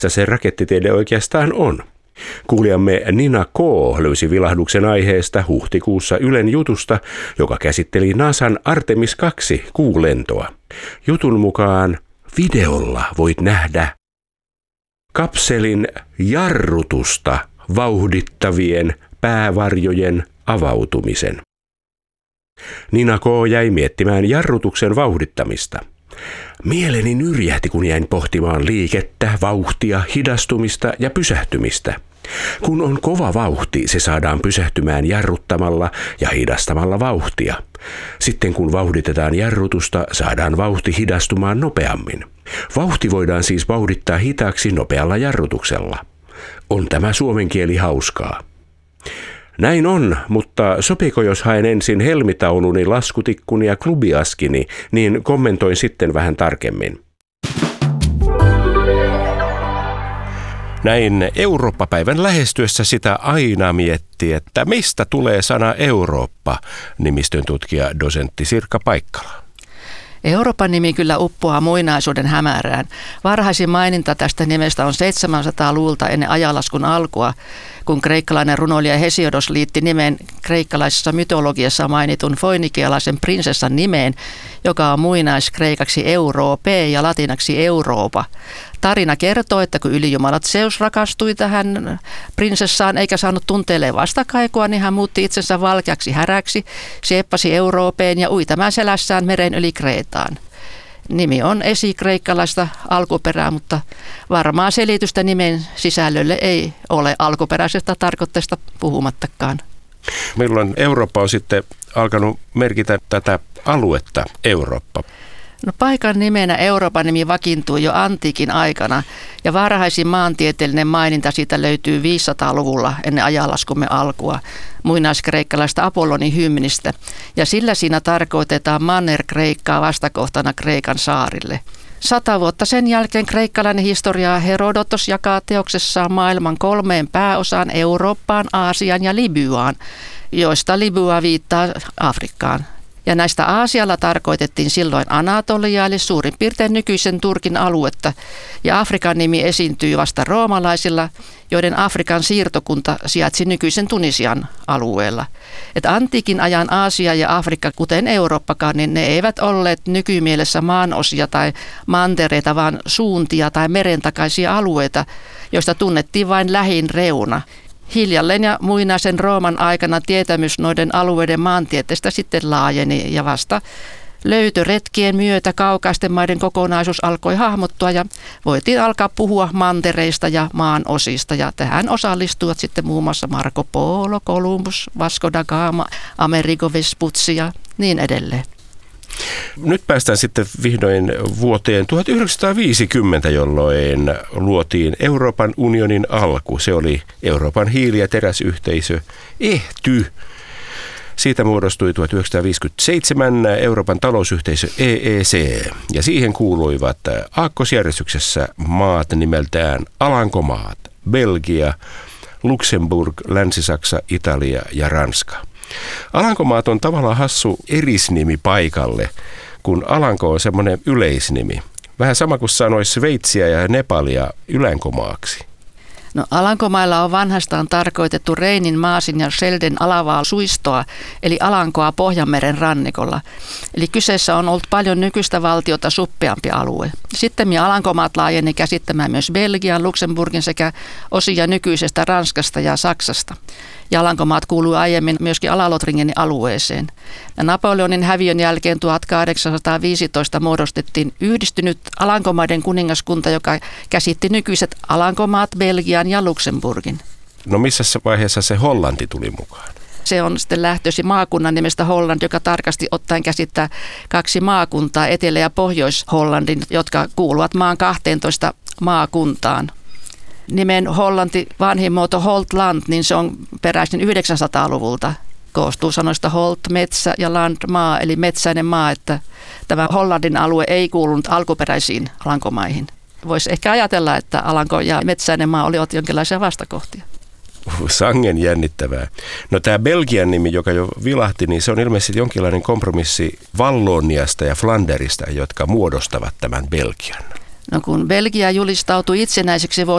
se rakettitiede oikeastaan on. Kuulijamme Nina K. löysi vilahduksen aiheesta huhtikuussa Ylen jutusta, joka käsitteli NASAn Artemis 2 kuulentoa. Jutun mukaan videolla voit nähdä kapselin jarrutusta vauhdittavien päävarjojen avautumisen. Nina K. jäi miettimään jarrutuksen vauhdittamista. Mieleni nyrjähti, kun jäin pohtimaan liikettä, vauhtia, hidastumista ja pysähtymistä. Kun on kova vauhti, se saadaan pysähtymään jarruttamalla ja hidastamalla vauhtia. Sitten kun vauhditetaan jarrutusta, saadaan vauhti hidastumaan nopeammin. Vauhti voidaan siis vauhdittaa hitaaksi nopealla jarrutuksella. On tämä suomen kieli hauskaa. Näin on, mutta sopiiko jos haen ensin helmitauluni, laskutikkuni ja klubiaskini, niin kommentoin sitten vähän tarkemmin. Näin Eurooppa-päivän lähestyessä sitä aina miettii, että mistä tulee sana Eurooppa, nimistön tutkija dosentti Sirkka Paikkala. Euroopan nimi kyllä uppoaa muinaisuuden hämärään. Varhaisin maininta tästä nimestä on 700-luvulta ennen ajanlaskun alkua, kun kreikkalainen runoilija Hesiodos liitti nimen kreikkalaisessa mytologiassa mainitun foinikialaisen prinsessan nimeen, joka on muinaiskreikaksi Euroope ja latinaksi Euroopa. Tarina kertoo, että kun ylijumalat Zeus rakastui tähän prinsessaan eikä saanut tunteelleen vastakaikua, niin hän muutti itsensä valkeaksi häräksi, sieppasi Euroopeen ja ui tämän selässään meren yli Kreetaan. Nimi on esikreikkalaista alkuperää, mutta varmaa selitystä nimen sisällölle ei ole alkuperäisestä tarkoitteesta puhumattakaan. Milloin Eurooppa on sitten alkanut merkitä tätä aluetta Eurooppa? No, paikan nimenä Euroopan nimi vakiintui jo antiikin aikana ja varhaisin maantieteellinen maininta siitä löytyy 500-luvulla ennen ajanlaskumme alkua muinaiskreikkalaista Apollonin hymnistä ja sillä siinä tarkoitetaan Manner-Kreikkaa vastakohtana Kreikan saarille. 100 vuotta sen jälkeen kreikkalainen historiaa Herodotos jakaa teoksessaan maailman 3 pääosaan Eurooppaan, Aasiaan ja Libyaan, joista Libya viittaa Afrikkaan. Ja näistä Aasialla tarkoitettiin silloin Anatoliaa, eli suurin piirtein nykyisen Turkin aluetta, ja Afrikan nimi esiintyy vasta roomalaisilla, joiden Afrikan siirtokunta sijaitsi nykyisen Tunisian alueella. Että antiikin ajan Aasia ja Afrikka, kuten Eurooppakaan, niin ne eivät olleet nykymielessä maanosia tai mantereita, vaan suuntia tai merentakaisia alueita, joista tunnettiin vain lähin reuna. Hiljalleen ja muinaisen Rooman aikana tietämys noiden alueiden maantieteestä sitten laajeni ja vasta löytöretkien myötä kaukaisten maiden kokonaisuus alkoi hahmottua ja voitiin alkaa puhua mantereista ja maan osista ja tähän osallistuivat sitten muun muassa Marco Polo, Columbus, Vasco da Gama, Amerigo Vespucci ja niin edelleen. Nyt päästään sitten vihdoin vuoteen 1950, jolloin luotiin Euroopan unionin alku. Se oli Euroopan hiili- ja teräsyhteisö EHTY. Siitä muodostui 1957 Euroopan talousyhteisö EEC ja siihen kuuluivat aakkosjärjestyksessä maat nimeltään Alankomaat, Belgia, Luxemburg, Länsi-Saksa, Italia ja Ranska. Alankomaat on tavallaan hassu erisnimi paikalle, kun Alanko on semmoinen yleisnimi. Vähän sama kuin sanoisi Sveitsiä ja Nepalia Ylänkomaaksi. No, Alankomailla on vanhastaan tarkoitettu Reinin, Maasin ja Schelden alavaa suistoa, eli Alankoa Pohjanmeren rannikolla. Eli kyseessä on ollut paljon nykyistä valtiota suppeampi alue. Sittemmin Alankomaat laajeni käsittämään myös Belgian, Luxemburgin sekä osia nykyisestä Ranskasta ja Saksasta. Ja Alankomaat kuului aiemmin myöskin Alalotringenin alueeseen. Ja Napoleonin häviön jälkeen 1815 muodostettiin yhdistynyt Alankomaiden kuningaskunta, joka käsitti nykyiset Alankomaat, Belgian ja Luxemburgin. No missä vaiheessa se Hollanti tuli mukaan? Se on sitten lähtöisin maakunnan nimestä Holland, joka tarkasti ottaen käsittää 2 maakuntaa, Etelä- ja Pohjois-Hollandin, jotka kuuluvat maan 12 maakuntaan. Nimen Hollanti vanhin muoto Holtland, niin se on peräisin 900-luvulta. Koostuu sanoista Holt, metsä ja land, maa, eli metsäinen maa, että tämä Hollandin alue ei kuulunut alkuperäisiin Alankomaihin. Voisi ehkä ajatella, että Alanko ja metsäinen maa olivat jonkinlaisia vastakohtia. Sangen jännittävää. No tämä Belgian nimi, joka jo vilahti, niin se on ilmeisesti jonkinlainen kompromissi Valloniasta ja Flanderista, jotka muodostavat tämän Belgian. No kun Belgia julistautui itsenäiseksi vuonna